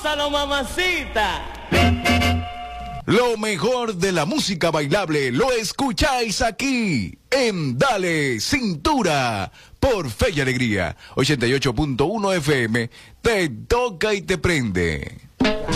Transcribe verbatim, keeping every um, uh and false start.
Gózalo, mamacita. Lo mejor de la música bailable lo escucháis aquí en Dale Cintura por Fe y Alegría ochenta y ocho punto uno F M. Te toca y te prende.